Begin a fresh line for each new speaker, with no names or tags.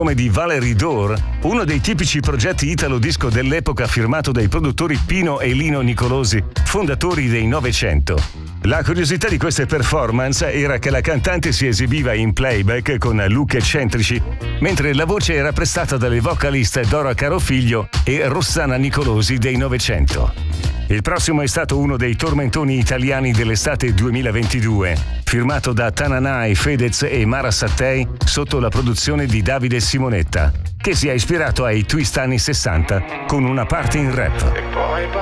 Come di Valerie Dore, uno dei tipici progetti italo disco dell'epoca firmato dai produttori Pino e Lino Nicolosi, fondatori dei Novecento. La curiosità di queste performance era che la cantante si esibiva in playback con look eccentrici, mentre la voce era prestata dalle vocaliste Dora Carofiglio e Rossana Nicolosi dei Novecento. Il prossimo è stato uno dei tormentoni italiani dell'estate 2022, firmato da Tananai, Fedez e Mara Sattei sotto la produzione di Davide Simonetta, che si è ispirato ai twist anni 60 con una parte in rap.